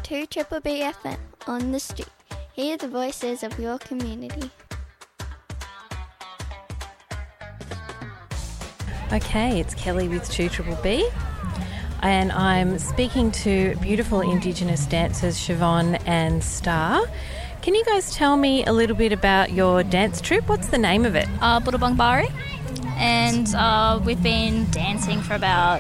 to Triple B FM on the street. Hear the voices of your community. Okay, it's Kelly with 2BBB, and I'm speaking to beautiful Indigenous dancers Siobhan and Star. Can you guys tell me a little bit about your dance troupe? What's the name of it? Budabang Bari, and we've been dancing for about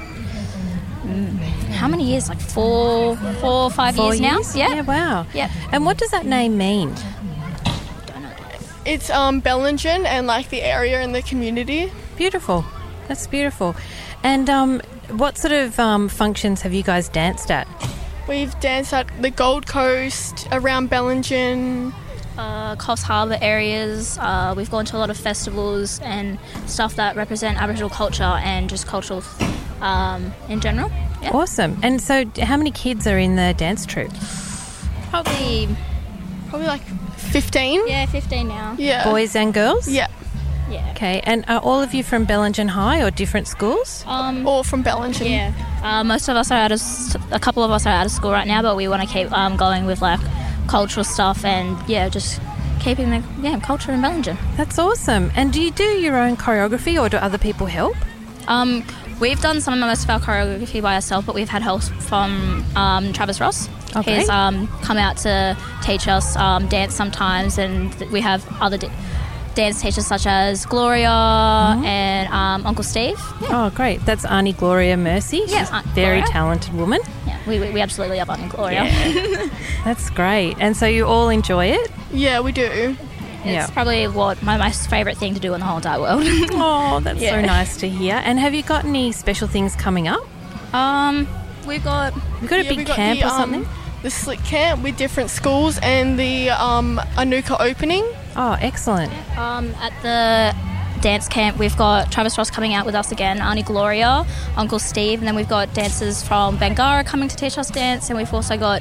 how many years? Like four or five years now. Yeah, wow. Yep. And what does that name mean? Don't know. It's Bellingen and like the area and the community. Beautiful. That's beautiful. And what sort of functions have you guys danced at? We've danced at the Gold Coast, around Bellingen. Coffs Harbour areas. We've gone to a lot of festivals and stuff that represent Aboriginal culture and just cultural in general. Yeah. Awesome. And so how many kids are in the dance troupe? Probably like 15. Yeah, 15 now. Yeah. Boys and girls? Yeah. Yeah. Okay. And are all of you from Bellingen High or different schools? All from Bellingen. Yeah. Most of us are a couple of us are out of school right now, but we want to keep going with like cultural stuff and just keeping the culture in Bellingen. That's awesome. And do you do your own choreography or do other people help? We've done most of our choreography by ourselves, but we've had help from Travis Ross. Okay. He's come out to teach us dance sometimes, and we have other dance teachers such as Gloria and Uncle Steve. Yeah. Oh, great. That's Auntie Gloria Mercy. She's a very talented woman. Yeah, we absolutely love Auntie Gloria. Yeah. That's great. And so you all enjoy it? Yeah, we do. It's probably my most favourite thing to do in the whole entire world. Oh, that's so nice to hear. And have you got any special things coming up? We've got a big camp or something? The Slick Camp with different schools and the Anuka opening. Oh, excellent. At the dance camp, we've got Travis Ross coming out with us again, Auntie Gloria, Uncle Steve, and then we've got dancers from Bangarra coming to teach us dance, and we've also got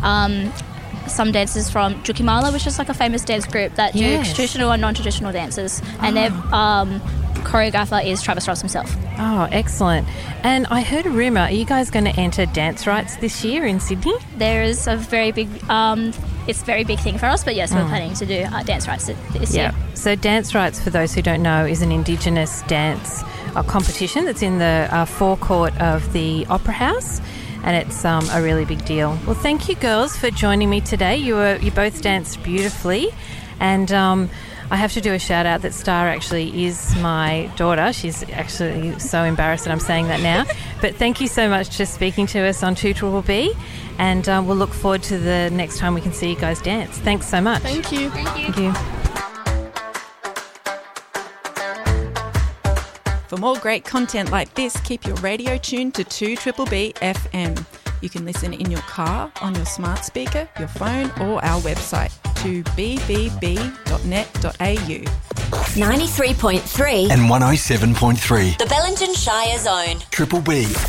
some dancers from Jukimala, which is like a famous dance group that do traditional and non-traditional dances, and their choreographer is Travis Ross himself. Oh, excellent. And I heard a rumour, are you guys going to enter Dance Rights this year in Sydney? There is a very big, it's a very big thing for us, but yes, we're planning to do Dance Rights this year. So Dance Rights, for those who don't know, is an Indigenous dance competition that's in the forecourt of the Opera House. And it's a really big deal. Well, thank you, girls, for joining me today. You both danced beautifully, and I have to do a shout out that Star actually is my daughter. She's actually so embarrassed that I'm saying that now. But thank you so much for speaking to us on 2BBB, and we'll look forward to the next time we can see you guys dance. Thanks so much. Thank you. Thank you. For more great content like this, keep your radio tuned to 2BBB FM. You can listen in your car, on your smart speaker, your phone, or our website, 2bbb.net.au. 93.3 and 107.3. The Bellingen Shire Zone. Triple B.